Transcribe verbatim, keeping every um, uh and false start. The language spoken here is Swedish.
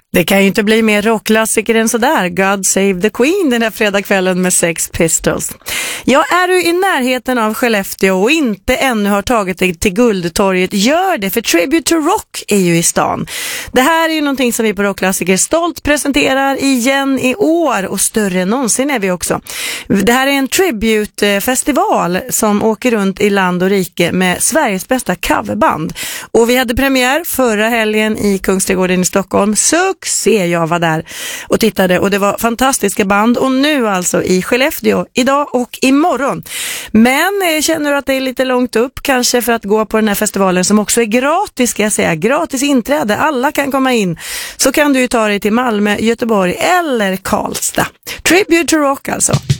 Det kan ju inte bli mer rockklassiker än sådär. God Save the Queen den här fredagskvällen med Sex Pistols. Ja, är du i närheten av Skellefteå och inte ännu har tagit dig till Guldtorget, gör det, för Tribute to Rock är ju i stan. Det här är ju någonting som vi på Rockklassiker stolt presenterar igen i år, och större än någonsin är vi också. Det här är en tribute-festival som åker runt i land och rike med Sveriges bästa coverband. Och vi hade premiär förra helgen i Kungsträdgården i Stockholm. Succé, jag var där och tittade, och det var fantastiska band. Och nu alltså i Skellefteå, idag och imorgon. Men eh, känner du att det är lite långt upp kanske för att gå på den här festivalen, som också är gratis, ska jag säga, gratis inträde, alla kan komma in, så kan du ju ta dig till Malmö, Göteborg eller Karlstad. Tribute to Rock alltså.